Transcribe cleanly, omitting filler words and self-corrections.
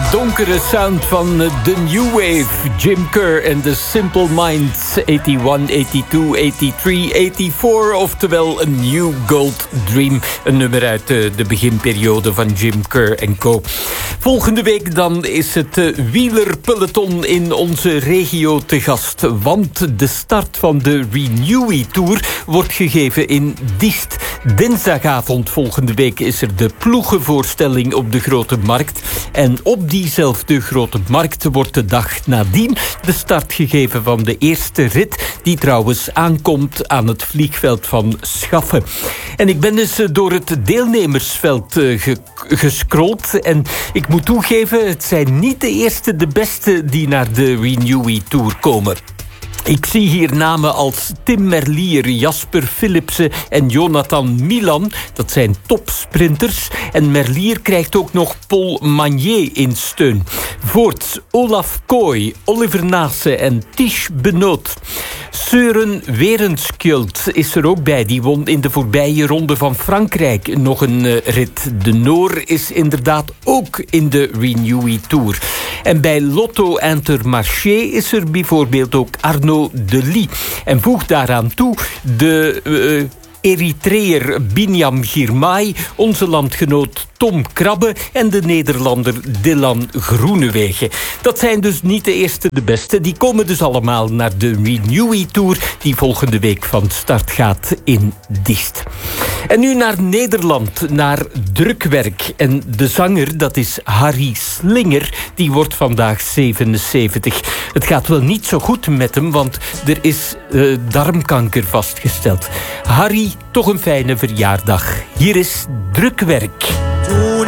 donkere sound van de New Wave. Jim Kerr en The Simple Minds. 81, 82, 83, 84. Oftewel een New Gold Dream. Een nummer uit de beginperiode van Jim Kerr en co. Volgende week dan is het wielerpeloton in onze regio te gast. Want de start van de Renewy Tour wordt gegeven in Diest. Dinsdagavond volgende week is er de ploegenvoorstelling op de Grote Markt. En op diezelfde Grote Markt wordt de dag nadien de start gegeven van de eerste rit, die trouwens aankomt aan het vliegveld van Schaffen. En ik ben dus door het deelnemersveld gescrolld. En ik moet toegeven, het zijn niet de eerste, de beste die naar de Renewy Tour komen. Ik zie hier namen als Tim Merlier, Jasper Philipsen en Jonathan Milan. Dat zijn topsprinters. En Merlier krijgt ook nog Paul Magnier in steun. Voorts Olaf Kooi, Oliver Naassen en Tish Benoot. Søren Werenskjöld is er ook bij. Die won in de voorbije ronde van Frankrijk nog een rit. De Noor is inderdaad ook in de Renewy Tour. En bij Lotto Intermarché is er bijvoorbeeld ook Arnaud Delis. En voeg daaraan toe de Eritreër Binyam Girmay, onze landgenoot Tom Krabbe en de Nederlander Dylan Groenewegen. Dat zijn dus niet de eerste, de beste. Die komen dus allemaal naar de Renewy Tour, die volgende week van start gaat in Diest. En nu naar Nederland, naar drukwerk. En de zanger, dat is Harry Slinger, die wordt vandaag 77. Het gaat wel niet zo goed met hem, want er is darmkanker vastgesteld. Harry, toch een fijne verjaardag. Hier is drukwerk.